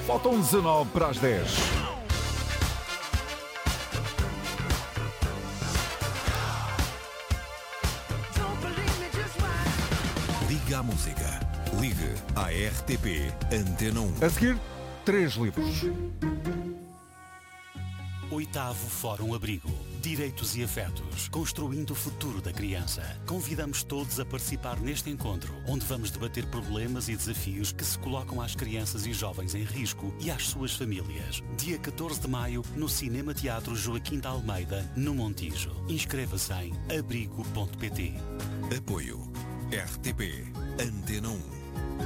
Faltam 19 para as 10. Liga à música. Ligue à RTP Antena 1. A seguir, 3 livros. 8º Fórum Abrigo. Direitos e afetos. Construindo o futuro da criança. Convidamos todos a participar neste encontro, onde vamos debater problemas e desafios que se colocam às crianças e jovens em risco e às suas famílias. Dia 14 de maio, no Cinema Teatro Joaquim de Almeida, no Montijo. Inscreva-se em abrigo.pt. Apoio RTP Antena 1.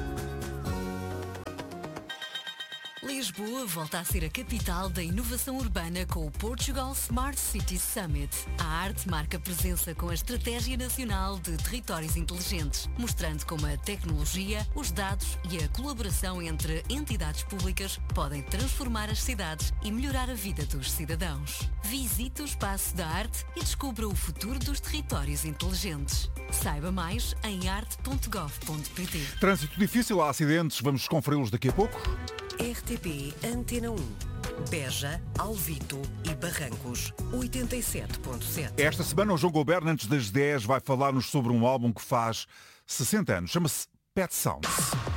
Lisboa volta a ser a capital da inovação urbana com o Portugal Smart Cities Summit. A arte marca presença com a Estratégia Nacional de Territórios Inteligentes, mostrando como a tecnologia, os dados e a colaboração entre entidades públicas podem transformar as cidades e melhorar a vida dos cidadãos. Visite o Espaço da Arte e descubra o futuro dos territórios inteligentes. Saiba mais em arte.gov.pt. Trânsito difícil, há acidentes, vamos conferi-los daqui a pouco. RTP Antena 1. Beja, Alvito e Barrancos, 87.7. Esta semana o João Goberno, antes das 10, vai falar-nos sobre um álbum que faz 60 anos. Chama-se Pet Sounds.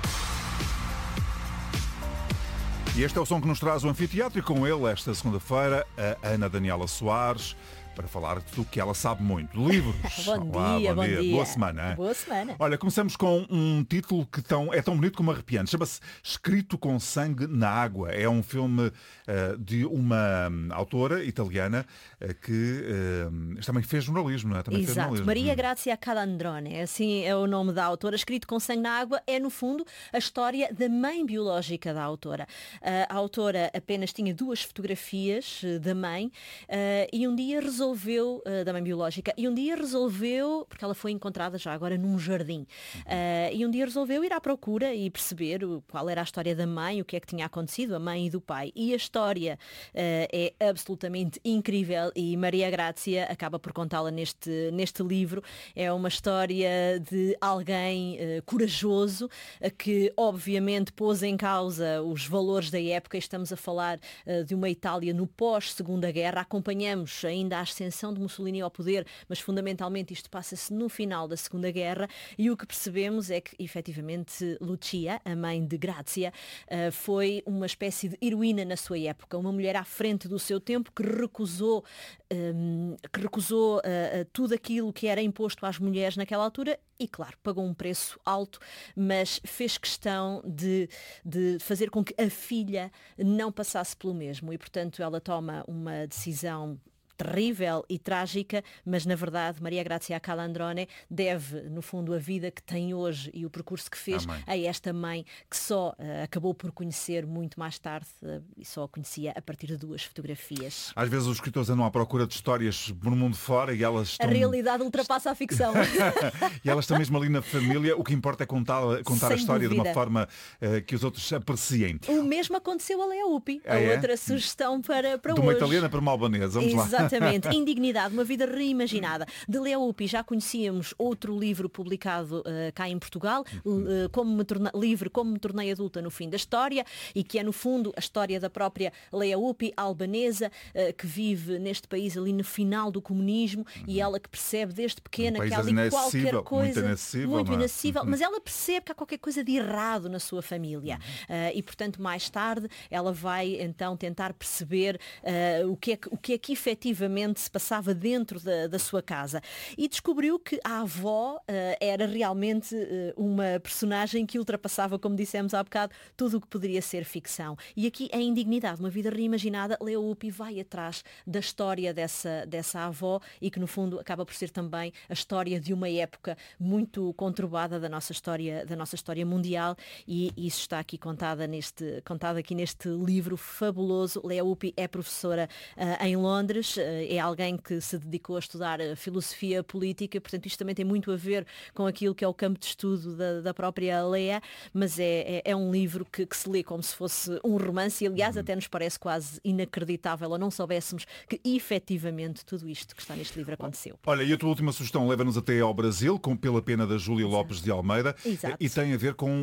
E este é o som que nos traz o anfiteatro e com ele, esta segunda-feira, a Ana Daniela Soares, para falar de tudo que ela sabe muito. Livros. Bom Olá, dia, bom dia. Boa semana. Boa semana. Olha, começamos com um título que é tão bonito como arrepiante. Chama-se Escrito com Sangue na Água. É um filme de uma autora italiana que também fez jornalismo, não é? Também Exato. Fez jornalismo. Maria Grazia Calandrone, assim é o nome da autora. Escrito com Sangue na Água é, no fundo, a história da mãe biológica da autora. A autora apenas tinha 2 fotografias da mãe e um dia da mãe biológica, e um dia resolveu, porque ela foi encontrada já agora num jardim, e um dia resolveu ir à procura e perceber qual era a história da mãe, o que é que tinha acontecido, a mãe e do pai. E a história é absolutamente incrível e Maria Grazia acaba por contá-la neste livro. É uma história de alguém corajoso que obviamente pôs em causa os valores da época. Estamos a falar de uma Itália no pós-Segunda Guerra. Acompanhamos ainda a ascensão de Mussolini ao poder, mas fundamentalmente isto passa-se no final da Segunda Guerra e o que percebemos é que efetivamente Lucia, a mãe de Grazia, foi uma espécie de heroína na sua época, uma mulher à frente do seu tempo que recusou tudo aquilo que era imposto às mulheres naquela altura e, claro, pagou um preço alto, mas fez questão de fazer com que a filha não passasse pelo mesmo e, portanto, ela toma uma decisão terrível e trágica, mas na verdade Maria Grazia Calandrone deve, no fundo, a vida que tem hoje e o percurso que fez a esta mãe que só acabou por conhecer muito mais tarde e só a conhecia a partir de 2 fotografias. Às vezes os escritores andam à procura de histórias por mundo fora e elas estão... A realidade ultrapassa a ficção. E elas estão mesmo ali na família. O que importa é contar a história dúvida. de uma forma que os outros apreciem. O mesmo aconteceu a Lea Upi, outra sugestão para de hoje. uma italiana para uma albanesa. Vamos lá. Exatamente. Indignidade, uma vida reimaginada. De Lea Upi já conhecíamos outro livro publicado cá em Portugal, Como me tornei adulta no fim da história, e que é no fundo a história da própria Lea Upi, albanesa, que vive neste país ali no final do comunismo e ela que percebe desde pequena que há ali qualquer coisa muito inacessível, mas ela percebe que há qualquer coisa de errado na sua família e portanto mais tarde ela vai então tentar perceber o que é que efetivamente se passava dentro da sua casa e descobriu que a avó era realmente uma personagem que ultrapassava, como dissemos há bocado, tudo o que poderia ser ficção. E aqui a indignidade, uma vida reimaginada, Lea Upi vai atrás da história dessa avó e que no fundo acaba por ser também a história de uma época muito conturbada da nossa história mundial e isso está aqui contado aqui neste livro fabuloso. Lea Upi é professora em Londres, é alguém que se dedicou a estudar filosofia política, portanto isto também tem muito a ver com aquilo que é o campo de estudo da própria Lea, mas é um livro que se lê como se fosse um romance e aliás até nos parece quase inacreditável ou não soubéssemos que efetivamente tudo isto que está neste livro aconteceu. Olha, e a tua última sugestão leva-nos até ao Brasil, pela pena da Júlia Lopes de Almeida. Exato. E tem a ver com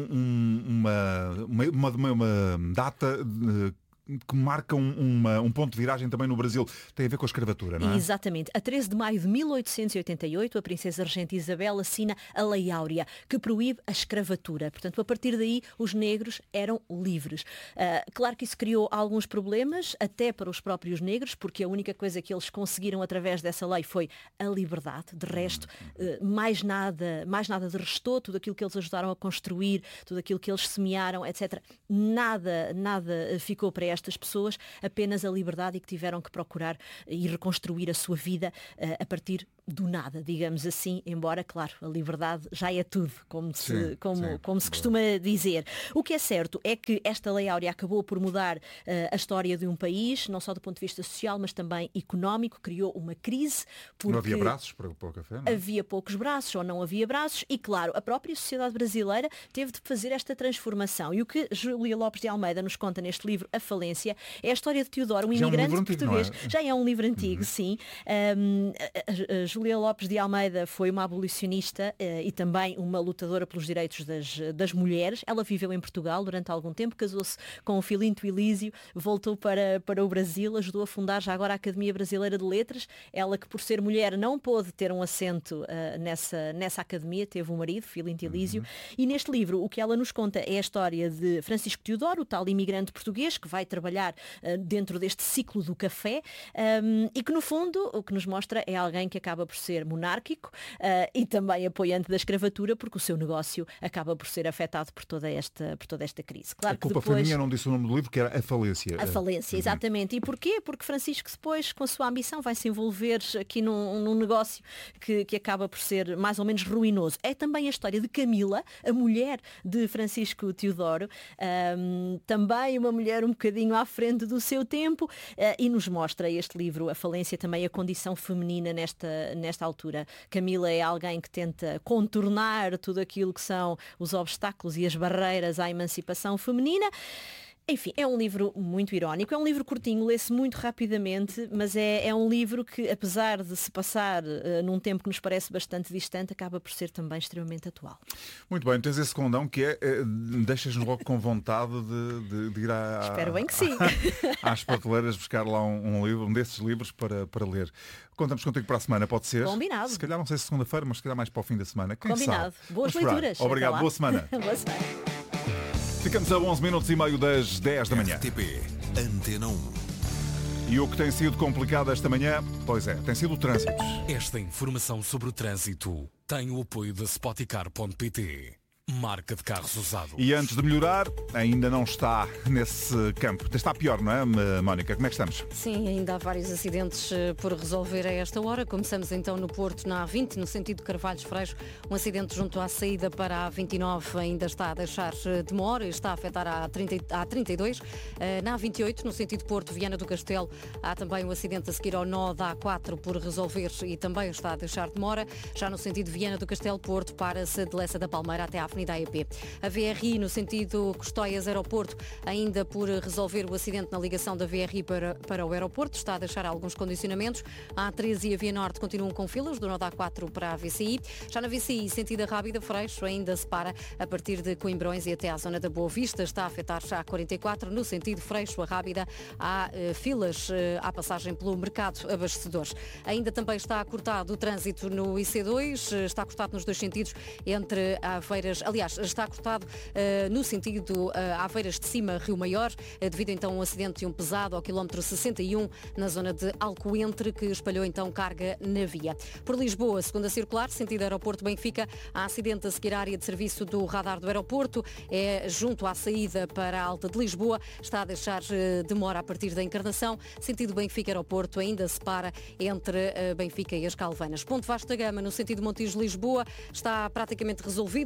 uma data que marca um ponto de viragem também no Brasil. Tem a ver com a escravatura, não é? Exatamente. A 13 de maio de 1888, a princesa regente Isabel assina a Lei Áurea, que proíbe a escravatura. Portanto, a partir daí, os negros eram livres. Claro que isso criou alguns problemas, até para os próprios negros, porque a única coisa que eles conseguiram através dessa lei foi a liberdade. De resto, mais nada de restou, tudo aquilo que eles ajudaram a construir, tudo aquilo que eles semearam, etc. Nada ficou para estas pessoas, apenas a liberdade e que tiveram que procurar e reconstruir a sua vida a partir do nada, digamos assim, embora, claro, a liberdade já é tudo, como se costuma dizer. O que é certo é que esta Lei Áurea acabou por mudar a história de um país, não só do ponto de vista social, mas também económico, criou uma crise. Não havia braços para o café, não é? Havia poucos braços ou não havia braços e, claro, a própria sociedade brasileira teve de fazer esta transformação. E o que Júlia Lopes de Almeida nos conta neste livro, A Falência, é a história de Teodoro, um imigrante português. Já é um livro antigo, sim. Júlia Lopes de Almeida foi uma abolicionista e também uma lutadora pelos direitos das mulheres. Ela viveu em Portugal durante algum tempo, casou-se com o Filinto Elísio, voltou para o Brasil, ajudou a fundar já agora a Academia Brasileira de Letras. Ela que por ser mulher não pôde ter um assento nessa academia, teve um marido, Filinto Elísio. E neste livro o que ela nos conta é a história de Francisco Teodoro, o tal imigrante português que vai trabalhar dentro deste ciclo do café e que no fundo o que nos mostra é alguém que acaba por ser monárquico e também apoiante da escravatura, porque o seu negócio acaba por ser afetado por toda esta crise. Claro a culpa foi minha, não disse o nome do livro, que era A Falência. A Falência, exatamente. E porquê? Porque Francisco depois, com a sua ambição, vai se envolver aqui num negócio que acaba por ser mais ou menos ruinoso. É também a história de Camila, a mulher de Francisco Teodoro, também uma mulher um bocadinho à frente do seu tempo, e nos mostra este livro, A Falência, também a condição feminina nesta altura. Camila é alguém que tenta contornar tudo aquilo que são os obstáculos e as barreiras à emancipação feminina. Enfim, é um livro muito irónico, é um livro curtinho, lê-se muito rapidamente, mas é um livro que, apesar de se passar num tempo que nos parece bastante distante, acaba por ser também extremamente atual. Muito bem, tens esse condão que deixas-nos logo com vontade de ir Espero bem que sim. às prateleiras buscar lá um desses livros para ler. Contamos contigo para a semana, pode ser? Combinado. Se calhar não sei se segunda-feira, mas se calhar mais para o fim da semana. Quem Combinado. sabe? Boas leituras. Obrigado, boa semana. Boa semana. Ficamos a 11 minutos e meio das 10 da manhã. RTP Antena 1. E o que tem sido complicado esta manhã, pois tem sido o trânsito. Esta informação sobre o trânsito tem o apoio da Spoticar.pt, marca de carros usados. E antes de melhorar, ainda não está nesse campo. Está pior, não é, Mónica? Como é que estamos? Sim, ainda há vários acidentes por resolver a esta hora. Começamos então no Porto, na A20, no sentido de Carvalhos Freixo. Um acidente junto à saída para a A29 ainda está a deixar demora, está a afetar a A32. Na A28, no sentido Porto, Viana do Castelo, há também um acidente a seguir ao nó da A4 por resolver e também está a deixar demora. Já no sentido Viana do Castelo, Porto, para-se de Lessa da Palmeira até à Avenida AEP. A VRI, no sentido Custóias Aeroporto, ainda por resolver o acidente na ligação da VRI para o aeroporto, está a deixar alguns condicionamentos. A A13 e a Via Norte continuam com filas, do nó da A4 para a VCI. Já na VCI, sentido Rábida Freixo, ainda se para a partir de Coimbrões e até à zona da Boa Vista. Está a afetar já a 44, no sentido Freixo a Rábida. Há filas à passagem pelo mercado abastecedores. Ainda também está cortado o trânsito no IC2, está cortado nos dois sentidos entre Aveiras, aliás, está cortado no sentido Aveiras de Cima, Rio Maior, devido então a um acidente de um pesado ao quilómetro 61 na zona de Alcoentre, que espalhou então carga na via. Por Lisboa, segunda circular, sentido Aeroporto Benfica, há acidente a seguir à área de serviço do radar do aeroporto, é junto à saída para a Alta de Lisboa, está a deixar demora a partir da Encarnação, sentido Benfica Aeroporto ainda se para entre Benfica e as Calvanas. Ponte Vasta Gama, no sentido Montijo Lisboa, está praticamente resolvido o acidente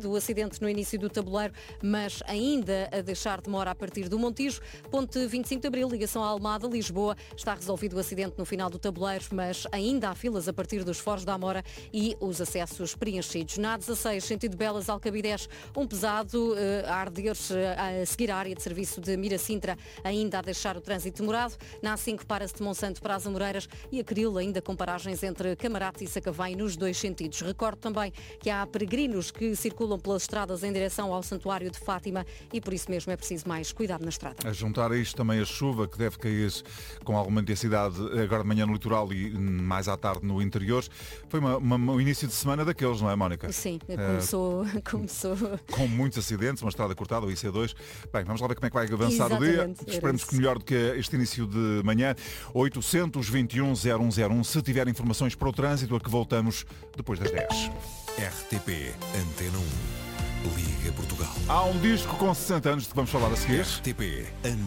acidente no início do tabuleiro, mas ainda a deixar demora a partir do Montijo. Ponte 25 de Abril, ligação à Almada, Lisboa. Está resolvido o acidente no final do tabuleiro, mas ainda há filas a partir dos Foros da Amora e os acessos preenchidos. Na A16, sentido Belas, Alcabidez, um pesado a arder a seguir a área de serviço de Miracintra, ainda a deixar o trânsito demorado. Na A5, para-se de Monsanto para as Amoreiras e a Cril, ainda com paragens entre Camarate e Sacavém nos dois sentidos. Recordo também que há peregrinos que circulam pelas estradas em direção ao Santuário de Fátima e por isso mesmo é preciso mais cuidado na estrada. A juntar a isto também a chuva que deve cair com alguma intensidade agora de manhã no litoral e mais à tarde no interior. Foi um início de semana daqueles, não é, Mónica? Sim, começou. Com muitos acidentes, uma estrada cortada, o IC2. Bem, vamos lá ver como é que vai avançar Exatamente, o dia. Esperamos que melhor do que este início de manhã. 821-0101. Se tiver informações para o trânsito, a que voltamos depois das 10. RTP Antena 1. Liga Portugal. Há um disco com 60 anos de que vamos falar a seguir. RTP Antena